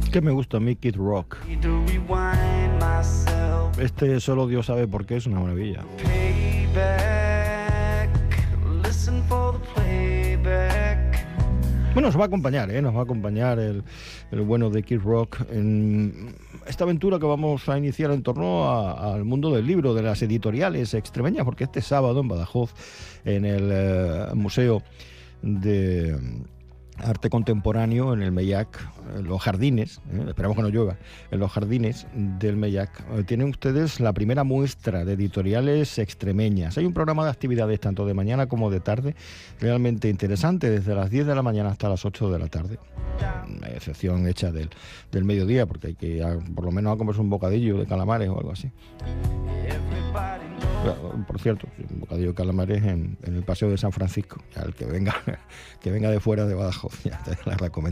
Que me gusta a mí Kid Rock. Este solo Dios sabe por qué, es una maravilla. Bueno, nos va a acompañar, nos va a acompañar el bueno de Kid Rock en esta aventura que vamos a iniciar en torno al mundo del libro, de las editoriales extremeñas, porque este sábado en Badajoz, en el Museo de Arte Contemporáneo, en el Mellac, en los jardines, esperamos que no llueva, en los jardines del Mellac, tienen ustedes la primera muestra de editoriales extremeñas. Hay un programa de actividades tanto de mañana como de tarde, realmente interesante, desde las 10 de la mañana hasta las 8 de la tarde. Una excepción hecha del mediodía, porque hay que ir por lo menos a comerse un bocadillo de calamares o algo así. Por cierto, un bocadillo de calamares en el Paseo de San Francisco. Al que venga de fuera de Badajoz, ya te la recomiendo.